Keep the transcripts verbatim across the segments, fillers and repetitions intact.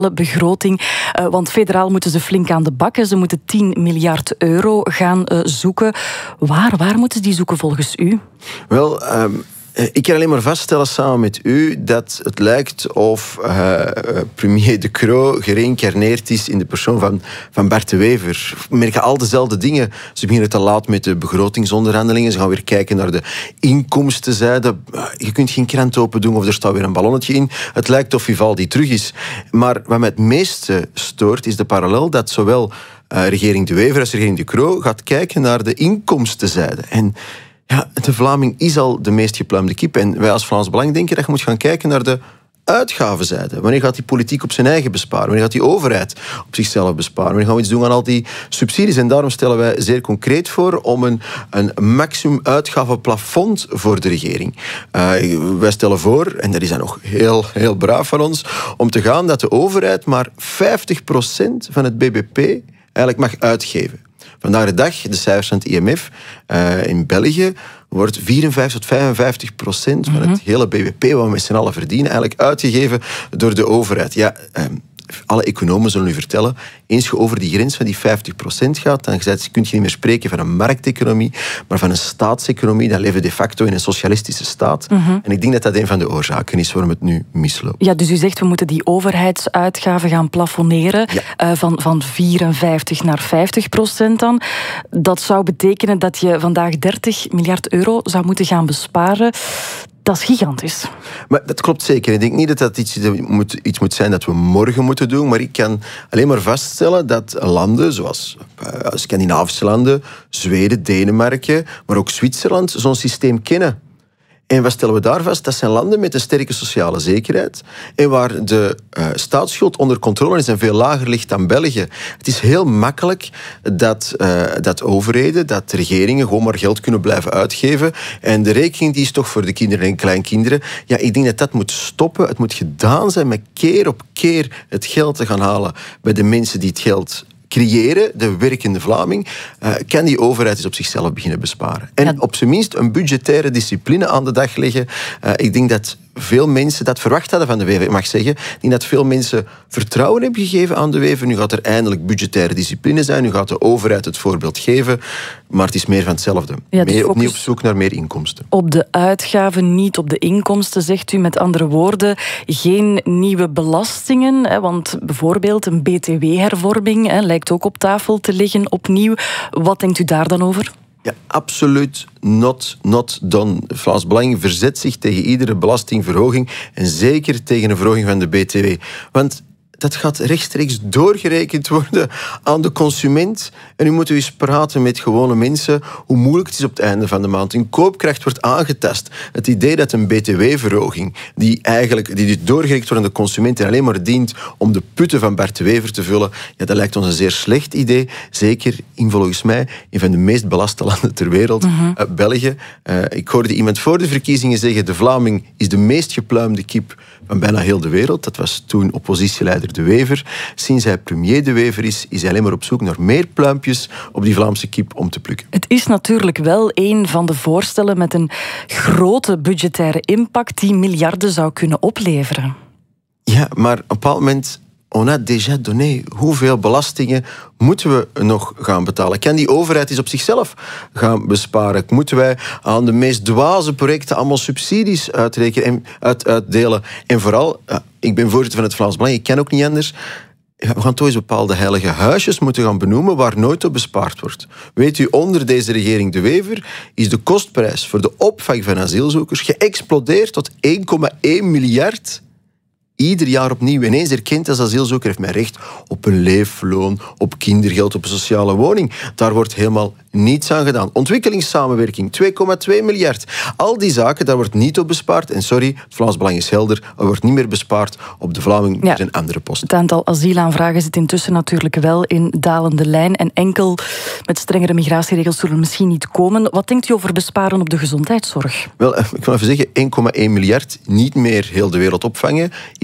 begroting. Uh, want federaal moeten ze flink aan de bakken. Ze moeten tien miljard euro gaan uh, zoeken. Waar, waar moeten ze die zoeken volgens u? Wel, um, ik kan alleen maar vaststellen samen met u dat het lijkt of uh, premier De Croo gereïncarneerd is in de persoon van, van Bart de Wever. We merken al dezelfde dingen. Ze beginnen te laat met de begrotingsonderhandelingen. Ze gaan weer kijken naar de inkomstenzijde. Je kunt geen krant open doen of er staat weer een ballonnetje in. Het lijkt of Vivaldi terug is. Maar wat mij het meeste stoort is de parallel dat zowel uh, regering De Wever als regering De Croo gaat kijken naar de inkomstenzijde. En ja, de Vlaming is al de meest gepluimde kip. En wij als Vlaams Belang denken dat je moet gaan kijken naar de uitgavenzijde. Wanneer gaat die politiek op zijn eigen besparen? Wanneer gaat die overheid op zichzelf besparen? Wanneer gaan we iets doen aan al die subsidies? En daarom stellen wij zeer concreet voor om een, een maximum uitgavenplafond voor de regering. Uh, wij stellen voor, en dat is dan nog heel, heel braaf van ons, om te gaan dat de overheid maar vijftig procent van het B B P eigenlijk mag uitgeven. Vandaag de dag, de cijfers van het I M F, uh, in België wordt vierenvijftig tot vijfenvijftig procent van het hele B B P wat we met z'n allen verdienen eigenlijk uitgegeven door de overheid. Ja, uh, alle economen zullen u vertellen, eens je over die grens van die vijftig procent gaat, dan kun je niet meer spreken van een markteconomie, maar van een staatseconomie. Dan leven we de facto in een socialistische staat. Uh-huh. En ik denk dat dat een van de oorzaken is waarom het nu misloopt. Ja, dus u zegt we moeten die overheidsuitgaven gaan plafonneren, ja. uh, van, van vierenvijftig naar vijftig procent dan. Dat zou betekenen dat je vandaag dertig miljard euro zou moeten gaan besparen. Dat is gigantisch. Maar dat klopt zeker. Ik denk niet dat dat iets moet, iets moet zijn dat we morgen moeten doen, maar ik kan alleen maar vaststellen dat landen zoals uh, Scandinavische landen, Zweden, Denemarken, maar ook Zwitserland zo'n systeem kennen. En wat stellen we daar vast? Dat zijn landen met een sterke sociale zekerheid en waar de uh, staatsschuld onder controle is en veel lager ligt dan België. Het is heel makkelijk dat, uh, dat overheden, dat regeringen gewoon maar geld kunnen blijven uitgeven. En de rekening die is toch voor de kinderen en kleinkinderen. Ja, ik denk dat dat moet stoppen. Het moet gedaan zijn met keer op keer het geld te gaan halen bij de mensen die het geld creëren, de werkende Vlaming, uh, kan die overheid eens op zichzelf beginnen besparen. En ja. op zijn minst een budgettaire discipline aan de dag leggen. Uh, ik denk dat veel mensen dat verwacht hadden van de Wever. Ik mag zeggen, ik denk dat veel mensen vertrouwen hebben gegeven aan de Wever. Nu gaat er eindelijk budgettaire discipline zijn. Nu gaat de overheid het voorbeeld geven. Maar het is meer van hetzelfde. Ja, dus meer opnieuw op zoek naar meer inkomsten. Op de uitgaven, niet op de inkomsten, zegt u. Met andere woorden, geen nieuwe belastingen. Hè, want bijvoorbeeld een B T W-hervorming hè, lijkt ook op tafel te liggen opnieuw. Wat denkt u daar dan over? Ja, absoluut not, not done. Vlaams Belang verzet zich tegen iedere belastingverhoging en zeker tegen een verhoging van de B T W. Want dat gaat rechtstreeks doorgerekend worden aan de consument. En nu moeten we eens praten met gewone mensen hoe moeilijk het is op het einde van de maand. Hun koopkracht wordt aangetast. Het idee dat een B T W-verhoging, die eigenlijk die doorgerekend wordt aan de consument en alleen maar dient om de putten van Bart de Wever te vullen, ja, dat lijkt ons een zeer slecht idee. Zeker in, volgens mij, een van de meest belaste landen ter wereld, uh-huh. uh, België. Uh, ik hoorde iemand voor de verkiezingen zeggen, de Vlaming is de meest gepluimde kip van bijna heel de wereld. Dat was toen oppositieleider De Wever. Sinds hij premier De Wever is, is hij alleen maar op zoek naar meer pluimpjes op die Vlaamse kip om te plukken. Het is natuurlijk wel een van de voorstellen met een grote budgettaire impact die miljarden zou kunnen opleveren. Ja, maar op een bepaald moment, on a déjà donné. Hoeveel belastingen moeten we nog gaan betalen? Kan die overheid eens op zichzelf gaan besparen? Moeten wij aan de meest dwaze projecten allemaal subsidies uitrekenen en uit, uitdelen? En vooral, ja, ik ben voorzitter van het Vlaams Belang, ik ken ook niet anders. Ja, we gaan toch eens bepaalde heilige huisjes moeten gaan benoemen waar nooit op bespaard wordt. Weet u, onder deze regering De Wever is de kostprijs voor de opvang van asielzoekers geëxplodeerd tot één komma één miljard. Ieder jaar opnieuw. Ineens erkend als asielzoeker heeft men recht op een leefloon, op kindergeld, op een sociale woning. Daar wordt helemaal niets aan gedaan. Ontwikkelingssamenwerking, twee komma twee miljard. Al die zaken, daar wordt niet op bespaard. En sorry, het Vlaams Belang is helder, er wordt niet meer bespaard op de Vlaming ja, en andere posten. Het aantal asielaanvragen zit intussen natuurlijk wel in dalende lijn. En enkel met strengere migratieregels zullen misschien niet komen. Wat denkt u over besparen op de gezondheidszorg? Wel, ik wil even zeggen, één komma één miljard, niet meer heel de wereld opvangen, is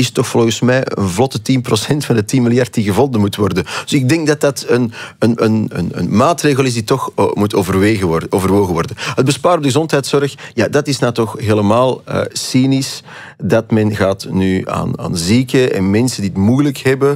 is toch volgens mij een vlotte tien procent van de tien miljard die gevonden moet worden. Dus ik denk dat dat een, een, een, een, een maatregel is die toch moet overwegen worden, overwogen worden. Het besparen op de gezondheidszorg, ja, dat is nou toch helemaal uh, cynisch dat men gaat nu aan, aan zieken en mensen die het moeilijk hebben